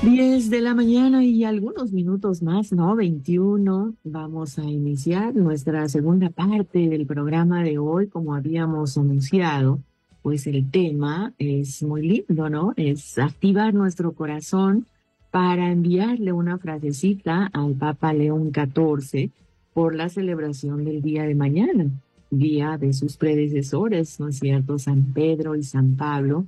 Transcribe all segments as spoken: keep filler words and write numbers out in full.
Diez de la mañana y algunos minutos más, ¿no? Veintiuno. Vamos a iniciar nuestra segunda parte del programa de hoy, como habíamos anunciado. Pues el tema es muy lindo, ¿no? Es activar nuestro corazón para enviarle una frasecita al Papa León catorce por la celebración del día de mañana, día de sus predecesores, ¿no es cierto? San Pedro y San Pablo.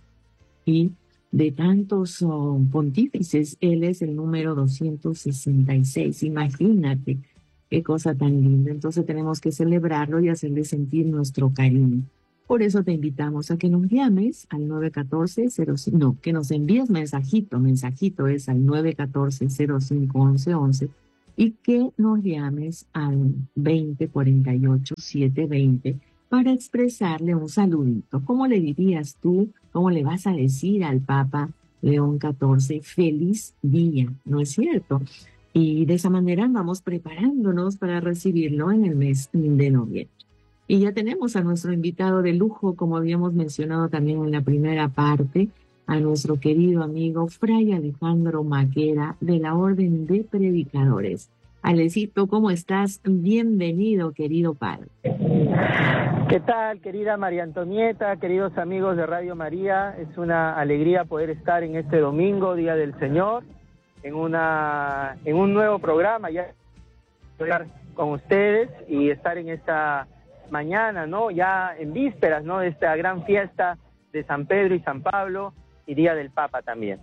Y de tantos oh, pontífices, él es el número doscientos sesenta y seis. Imagínate qué cosa tan linda. Entonces tenemos que celebrarlo y hacerle sentir nuestro cariño. Por eso te invitamos a que nos llames al nueve uno cuatro cero cinco, no, que nos envíes mensajito, mensajito es al nueve uno cuatro cero cinco once once y que nos llames al veinte cuarenta y ocho setecientos veinte para expresarle un saludito. ¿Cómo le dirías tú? ¿Cómo le vas a decir al Papa León catorce? Feliz día, ¿no es cierto? Y de esa manera vamos preparándonos para recibirlo en el mes de noviembre. Y ya tenemos a nuestro invitado de lujo, como habíamos mencionado también en la primera parte, a nuestro querido amigo Fray Alejandro Maqueda de la Orden de Predicadores. Alecito, ¿cómo estás? Bienvenido, querido padre. ¿Qué tal, querida María Antonieta, queridos amigos de Radio María? Es una alegría poder estar en este domingo, Día del Señor, en una en un nuevo programa, ya estar con ustedes y estar en esta mañana, ¿no? Ya en vísperas, ¿no? De esta gran fiesta de San Pedro y San Pablo y Día del Papa también.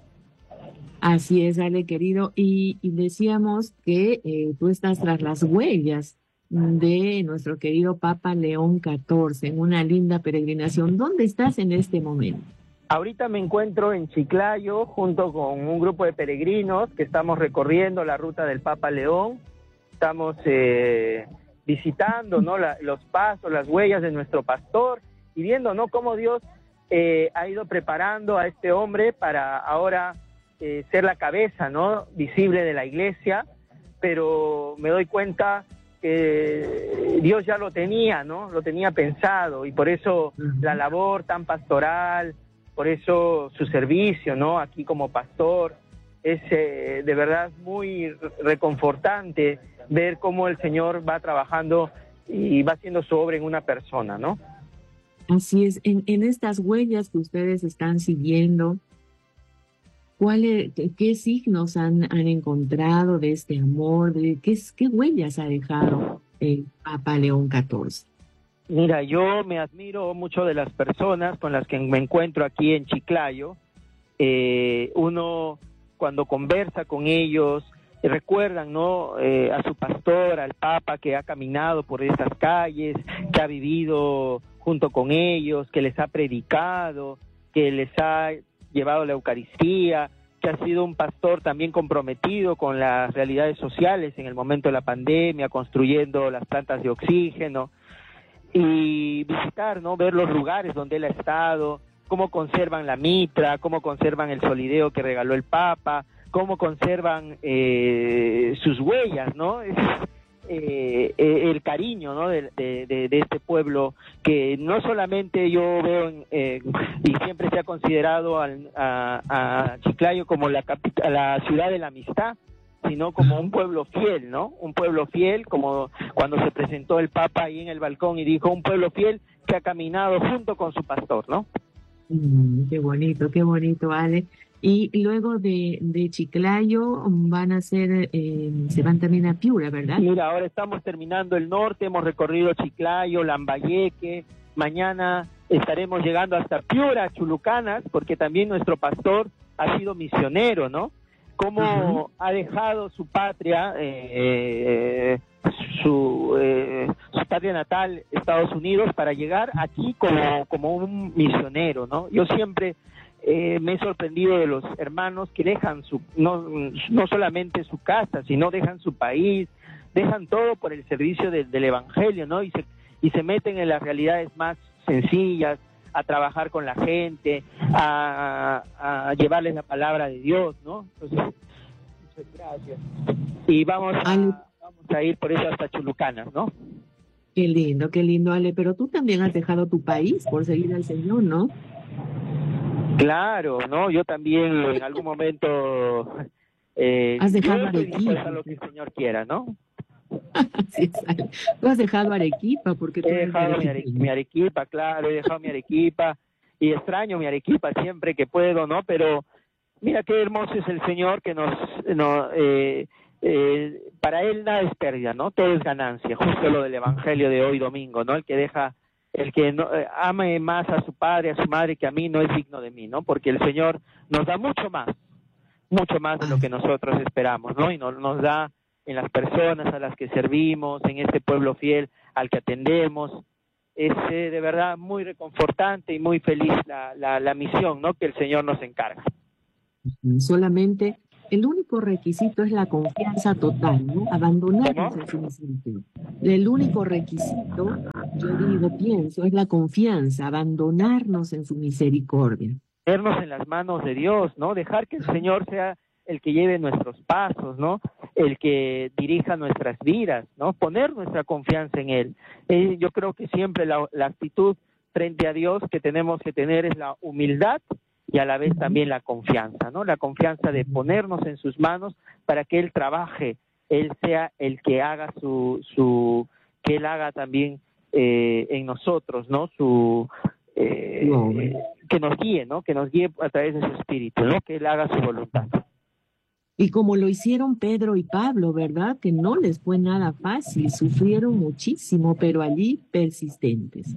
Así es, Ale, querido. Y, y decíamos que eh, tú estás tras las huellas de nuestro querido Papa León catorce, en una linda peregrinación. ¿Dónde estás en este momento? Ahorita me encuentro en Chiclayo junto con un grupo de peregrinos que estamos recorriendo la ruta del Papa León. Estamos eh, visitando, ¿no? La, los pasos, las huellas de nuestro pastor y viendo, ¿no? Cómo Dios eh, ha ido preparando a este hombre para ahora eh, ser la cabeza, ¿no? Visible de la iglesia, pero me doy cuenta que Dios ya lo tenía, ¿no? Lo tenía pensado y por eso la labor tan pastoral, por eso su servicio, ¿no? Aquí como pastor, es eh, de verdad muy reconfortante ver cómo el Señor va trabajando y va haciendo su obra en una persona, ¿no? Así es, en, en estas huellas que ustedes están siguiendo, ¿cuáles, qué, qué signos han, han encontrado de este amor? De, ¿qué, ¿Qué huellas ha dejado el Papa León catorce? Mira, yo me admiro mucho de las personas con las que me encuentro aquí en Chiclayo. Eh, uno cuando conversa con ellos, recuerdan, ¿no? Eh, a su pastor, al Papa que ha caminado por esas calles, que ha vivido junto con ellos, que les ha predicado, que les ha llevado la Eucaristía, que ha sido un pastor también comprometido con las realidades sociales en el momento de la pandemia, construyendo las plantas de oxígeno, y visitar, ¿no? Ver los lugares donde él ha estado, cómo conservan la mitra, cómo conservan el solideo que regaló el Papa, cómo conservan eh, sus huellas, ¿no? Es, eh, eh, el cariño, ¿no? De, de, de este pueblo que no solamente yo veo en, eh, y siempre se ha considerado al, a, a Chiclayo como la, capital, la ciudad de la amistad, sino como un pueblo fiel, ¿no? Un pueblo fiel, como cuando se presentó el Papa ahí en el balcón y dijo, un pueblo fiel que ha caminado junto con su pastor, ¿no? Mm, qué bonito, qué bonito, Ale. Y luego de, de Chiclayo van a ser, eh, se van también a Piura, ¿verdad? Mira, ahora estamos terminando el norte, hemos recorrido Chiclayo, Lambayeque, mañana estaremos llegando hasta Piura, Chulucanas, porque también nuestro pastor ha sido misionero, ¿no? Cómo uh-huh. ha dejado su patria, eh, su, eh, su patria natal, Estados Unidos, para llegar aquí como, como un misionero, ¿no? Yo siempre eh, me he sorprendido de los hermanos que dejan su no, no solamente su casa, sino dejan su país, dejan todo por el servicio de, del Evangelio, ¿no? Y se, y se meten en las realidades más sencillas, a trabajar con la gente, a, a llevarles la palabra de Dios, ¿no? Entonces, muchas gracias. Y vamos a, vamos a ir por eso hasta Chulucanas, ¿no? Qué lindo, qué lindo, Ale. Pero tú también has dejado tu país por seguir al Señor, ¿no? Claro, ¿no? Yo también en algún momento eh, Has yo dejado estoy dispuesto Arequipa. a lo que el Señor quiera, ¿no? Así es, Ale. Tú has dejado Arequipa porque He tú eres de dejado mi, are- mi arequipeño. Arequipa, claro, he dejado mi Arequipa y extraño mi Arequipa siempre que puedo, ¿no? Pero mira qué hermoso es el Señor que nos, no, eh, eh, para Él nada es pérdida, ¿no? Todo es ganancia, justo lo del Evangelio de hoy domingo, ¿no? El que deja, el que no, eh, ame más a su padre, a su madre que a mí, no es digno de mí, ¿no? Porque el Señor nos da mucho más, mucho más de lo Ah, que nosotros esperamos, ¿no? Y nos, nos da en las personas a las que servimos, en este pueblo fiel al que atendemos. Es eh, de verdad muy reconfortante y muy feliz la, la, la misión, ¿no? Que el Señor nos encarga. solamente el único requisito es la confianza total, ¿no? Abandonarnos ¿Cómo? en su misericordia. El único requisito, yo digo, pienso, es la confianza, abandonarnos en su misericordia. Ponernos en las manos de Dios, ¿no? Dejar que el Señor sea el que lleve nuestros pasos, ¿no? El que dirija nuestras vidas, ¿no? Poner nuestra confianza en Él. Eh, yo creo que siempre la, la actitud frente a Dios que tenemos que tener es la humildad y a la vez también la confianza, ¿no? La confianza de ponernos en sus manos para que Él trabaje, Él sea el que haga su, su que Él haga también eh, en nosotros, ¿no? Su eh, Su obra. que nos guíe, ¿no? Que nos guíe a través de su espíritu, ¿no? Que Él haga su voluntad. Y como lo hicieron Pedro y Pablo, ¿verdad? Que no les fue nada fácil, sufrieron muchísimo, pero allí persistentes.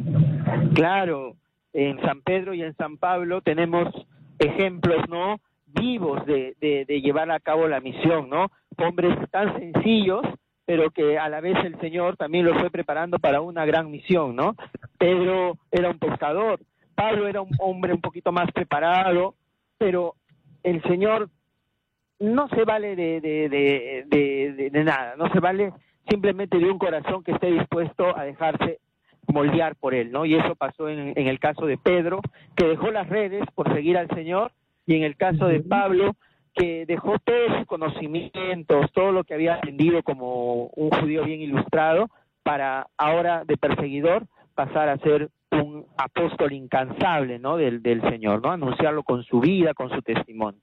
Claro, en San Pedro y en San Pablo tenemos ejemplos, ¿no? Vivos de, de, de llevar a cabo la misión, ¿no? Hombres tan sencillos, pero que a la vez el Señor también los fue preparando para una gran misión, ¿no? Pedro era un pescador, Pablo era un hombre un poquito más preparado, pero el Señor no se vale de, de, de, de, de, de nada, no se vale simplemente de un corazón que esté dispuesto a dejarse moldear por Él, ¿no? Y eso pasó en, en el caso de Pedro, que dejó las redes por seguir al Señor, y en el caso de Pablo, que dejó todos sus conocimientos, todo lo que había aprendido como un judío bien ilustrado, para ahora de perseguidor pasar a ser un apóstol incansable, ¿no? Del, del Señor, ¿no? Anunciarlo con su vida, con su testimonio.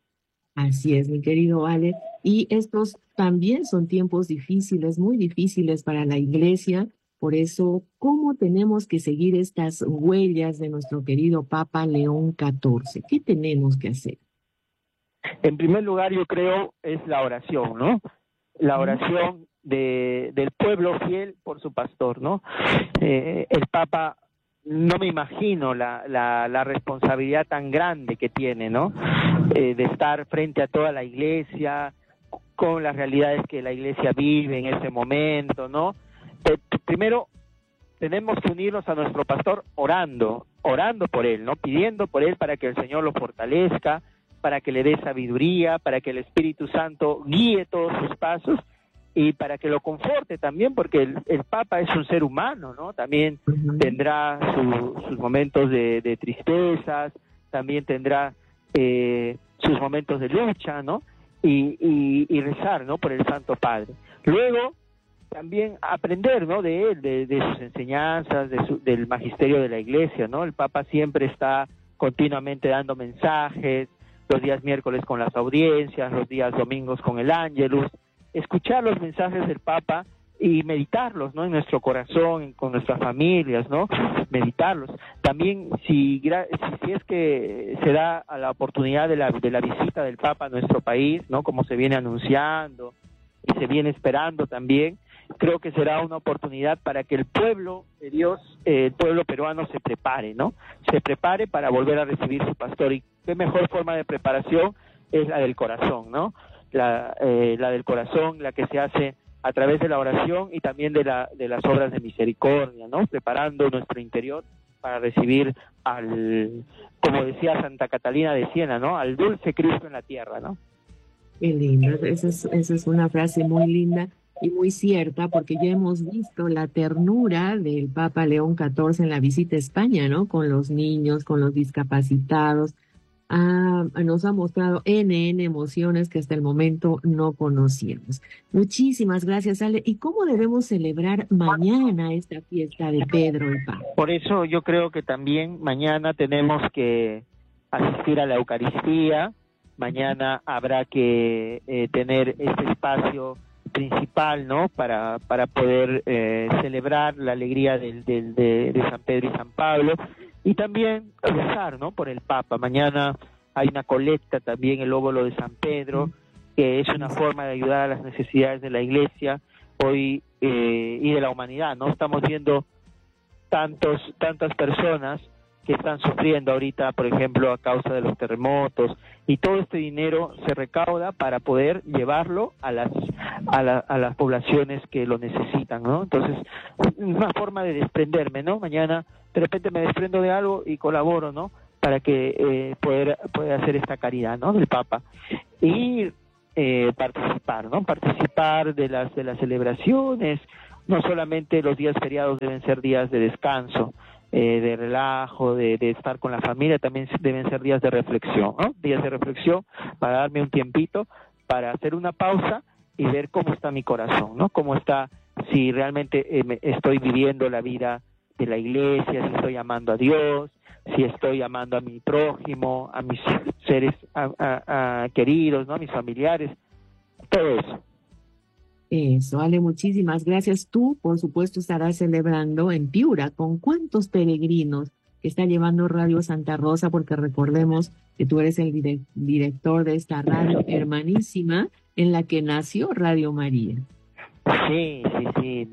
Así es, mi querido Ale. Y estos también son tiempos difíciles, muy difíciles para la iglesia. Por eso, ¿cómo tenemos que seguir estas huellas de nuestro querido Papa León catorce? ¿Qué tenemos que hacer? En primer lugar, yo creo, es la oración, ¿no? La oración de, del pueblo fiel por su pastor, ¿no? Eh, el Papa, no me imagino la, la, la responsabilidad tan grande que tiene, ¿no? Eh, de estar frente a toda la iglesia, con las realidades que la iglesia vive en ese momento, ¿no? Eh, primero, tenemos que unirnos a nuestro pastor orando, orando por él, ¿no? Pidiendo por él para que el Señor lo fortalezca, para que le dé sabiduría, para que el Espíritu Santo guíe todos sus pasos y para que lo conforte también, porque el, el Papa es un ser humano, ¿no? También Uh-huh. tendrá su, sus momentos de, de tristezas, también tendrá eh, sus momentos de lucha, ¿no? Y, y, y rezar, ¿no? Por el Santo Padre. Luego, también aprender, ¿no? De él, de, de sus enseñanzas, de su, del magisterio de la Iglesia, ¿no? El Papa siempre está continuamente dando mensajes, los días miércoles con las audiencias, los días domingos con el Ángelus, escuchar los mensajes del Papa y meditarlos, ¿no? En nuestro corazón, con nuestras familias, ¿no? Meditarlos. También, si, si, si es que se da a la oportunidad de la, de la visita del Papa a nuestro país, ¿no? Como se viene anunciando y se viene esperando también, creo que será una oportunidad para que el pueblo de Dios, eh, el pueblo peruano se prepare, ¿no? Se prepare para volver a recibir su pastor. Y qué mejor forma de preparación es la del corazón, ¿no? La, eh, la del corazón, la que se hace a través de la oración y también de, la, de las obras de misericordia, ¿no? Preparando nuestro interior para recibir al, como decía Santa Catalina de Siena, ¿no? Al dulce Cristo en la tierra, ¿no? Qué lindo, esa es, esa es una frase muy linda y muy cierta, porque ya hemos visto la ternura del Papa León catorce en la visita a España, ¿no? Con los niños, con los discapacitados. ha- nos ha mostrado N N emociones que hasta el momento no conocíamos. Muchísimas gracias, Ale. ¿Y cómo debemos celebrar mañana esta fiesta de Pedro el Papa? Por eso yo creo que también mañana tenemos que asistir a la Eucaristía, mañana habrá que eh, tener este espacio principal, ¿no? Para, para poder eh, celebrar la alegría del, del, de, de San Pedro y San Pablo, y también rezar, ¿no? Por el Papa. Mañana hay una colecta también, el óvulo de San Pedro, que es una forma de ayudar a las necesidades de la Iglesia hoy eh, y de la humanidad, ¿no? Estamos viendo tantos tantas personas que están sufriendo ahorita, por ejemplo, a causa de los terremotos, y todo este dinero se recauda para poder llevarlo a las a, la, a las poblaciones que lo necesitan, ¿no? Entonces, una forma de desprenderme, ¿no? Mañana de repente me desprendo de algo y colaboro, ¿no? Para que eh, poder poder hacer esta caridad, ¿no? Del Papa. Y eh, participar, ¿no? Participar de las de las celebraciones. No solamente los días feriados deben ser días de descanso, eh, de relajo, de, de estar con la familia, también deben ser días de reflexión, ¿no? Días de reflexión para darme un tiempito, para hacer una pausa y ver cómo está mi corazón, ¿no? Cómo está, si realmente eh, me, estoy viviendo la vida de la Iglesia, si estoy amando a Dios, si estoy amando a mi prójimo, a mis seres a, a, a queridos, ¿no? A mis familiares, todo eso. Eso, Ale, muchísimas gracias. Tú, por supuesto, estarás celebrando en Piura. ¿Con cuántos peregrinos que está llevando Radio Santa Rosa? Porque recordemos que tú eres el direc- director de esta radio hermanísima en la que nació Radio María. Sí, sí, sí.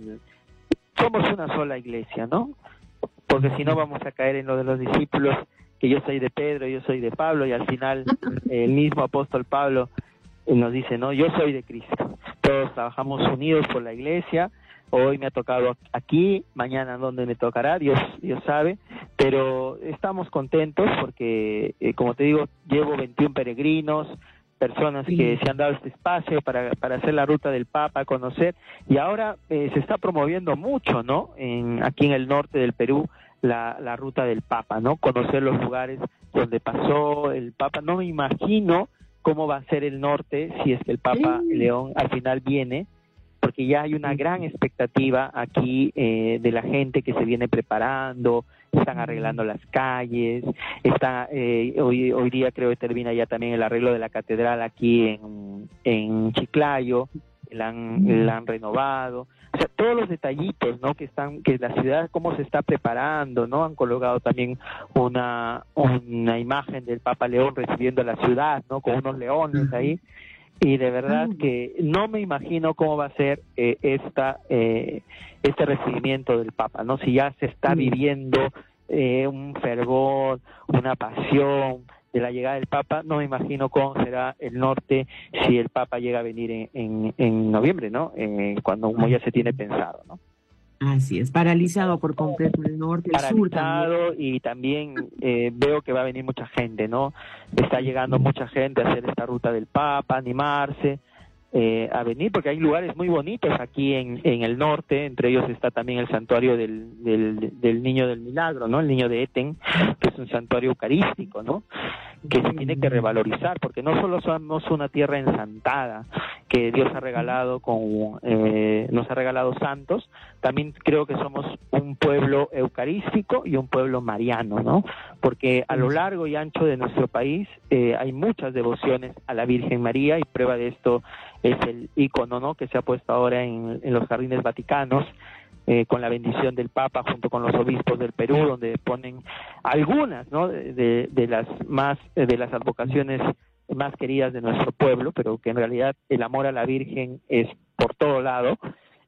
Somos una sola iglesia, ¿no? Porque si no vamos a caer en lo de los discípulos, que yo soy de Pedro, yo soy de Pablo, y al final el mismo apóstol Pablo nos dice, no, yo soy de Cristo. Todos trabajamos unidos por la iglesia. Hoy me ha tocado aquí, mañana donde me tocará, Dios Dios sabe, pero estamos contentos porque, eh, como te digo, llevo veintiún peregrinos, personas que se han dado este espacio para, para hacer la ruta del Papa, conocer, y ahora eh, se está promoviendo mucho, ¿no? En, aquí en el norte del Perú, la, la ruta del Papa, ¿no? Conocer los lugares donde pasó el Papa. No me imagino cómo va a ser el norte si es que el Papa León al final viene, porque ya hay una gran expectativa aquí eh, de la gente que se viene preparando, están arreglando las calles, está eh, hoy hoy día creo que termina ya también el arreglo de la catedral aquí en, en Chiclayo, la han, la han renovado, o sea, todos los detallitos, ¿no? Que están, que la ciudad cómo se está preparando, ¿no? Han colocado también una una imagen del Papa León recibiendo la ciudad, ¿no? Con unos leones ahí. Y de verdad que no me imagino cómo va a ser eh, esta eh, este recibimiento del Papa, ¿no? Si ya se está viviendo eh, un fervor, una pasión de la llegada del Papa, no me imagino cómo será el norte si el Papa llega a venir en, en, en noviembre, ¿no? Eh, cuando como ya se tiene pensado, ¿no? Así es, paralizado por completo el norte, el sur también. Paralizado, y también eh, veo que va a venir mucha gente, ¿no? Está llegando mucha gente a hacer esta ruta del Papa, animarse eh, a venir, porque hay lugares muy bonitos aquí en, en el norte, entre ellos está también el santuario del, del, del Niño del Milagro, ¿no? El Niño de Eten, que es un santuario eucarístico, ¿no? Que se tiene que revalorizar, porque no solo somos una tierra ensantada que Dios ha regalado con eh, nos ha regalado santos, también creo que somos un pueblo eucarístico y un pueblo mariano, ¿no? Porque a lo largo y ancho de nuestro país eh, hay muchas devociones a la Virgen María, y prueba de esto es el icono, ¿no? Que se ha puesto ahora en, en los jardines vaticanos, Eh, con la bendición del Papa junto con los obispos del Perú, donde ponen algunas, ¿no? de, de, de las más de las advocaciones más queridas de nuestro pueblo, pero que en realidad el amor a la Virgen es por todo lado.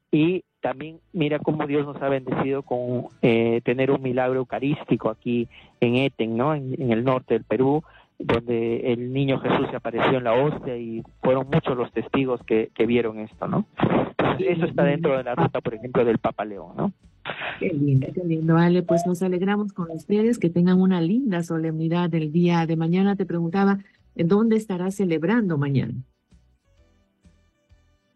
Y también mira cómo Dios nos ha bendecido con eh, tener un milagro eucarístico aquí en Eten, ¿no? En, en el norte del Perú, donde el niño Jesús se apareció en la hostia, y fueron muchos los testigos que, que vieron esto, ¿no? Entonces, eso está dentro de la ruta, por ejemplo, del Papa León, ¿no? Qué lindo, qué lindo, Ale. Pues nos alegramos con ustedes, que tengan una linda solemnidad del día de mañana. Te preguntaba, ¿dónde estarás celebrando mañana?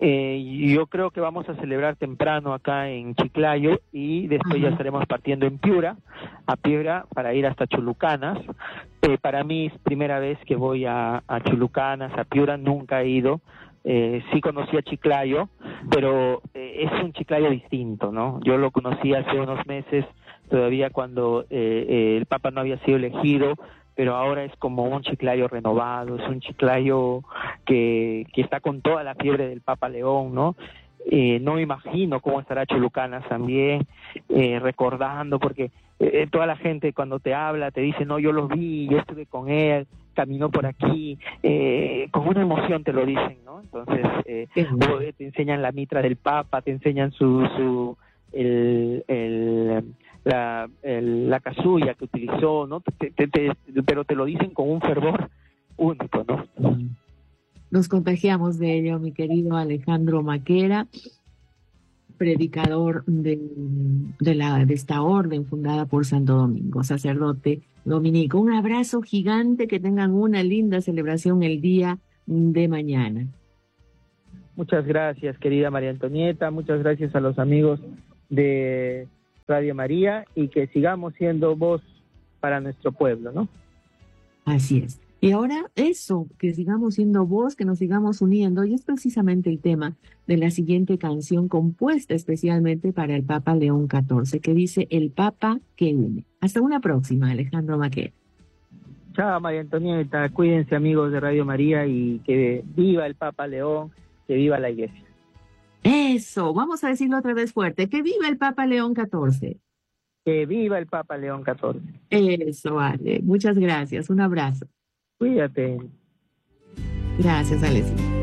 Eh, yo creo que vamos a celebrar temprano acá en Chiclayo y después Ajá. ya estaremos partiendo en Piura, a Piura para ir hasta Chulucanas. Eh, para mí es primera vez que voy a, a Chulucanas, a Piura, nunca he ido. Eh, sí conocí a Chiclayo, pero eh, es un Chiclayo distinto, ¿no? Yo lo conocí hace unos meses, todavía cuando eh, eh, el Papa no había sido elegido, pero ahora es como un Chiclayo renovado, es un Chiclayo que, que está con toda la fiebre del Papa León, ¿no? Eh, no me imagino cómo estará Chulucanas también, eh, recordando, porque eh, toda la gente cuando te habla te dice, no, yo lo vi, yo estuve con él, caminó por aquí, eh, con una emoción te lo dicen, ¿no? Entonces, eh, Qué bueno. te enseñan la mitra del Papa, te enseñan su, su el, el, la, el, la casulla que utilizó, ¿no? Te, te, te, pero te lo dicen con un fervor único, ¿no? Nos contagiamos de ello, mi querido Alejandro Maquera, predicador de, de, la, de esta orden fundada por Santo Domingo, sacerdote dominico. Un abrazo gigante, que tengan una linda celebración el día de mañana. Muchas gracias, querida María Antonieta, muchas gracias a los amigos de Radio María y que sigamos siendo voz para nuestro pueblo, ¿no? Así es. Y ahora eso, que sigamos siendo voz, que nos sigamos uniendo, y es precisamente el tema de la siguiente canción compuesta especialmente para el Papa León catorce, que dice El Papa que une. Hasta una próxima, Alejandro Maquera. Chao, María Antonieta, cuídense amigos de Radio María y que viva el Papa León, que viva la Iglesia. Eso, vamos a decirlo otra vez fuerte, que viva el Papa León catorce. Que viva el Papa León catorce. Eso, vale. Muchas gracias, un abrazo. Cuídate. Gracias, Alessio.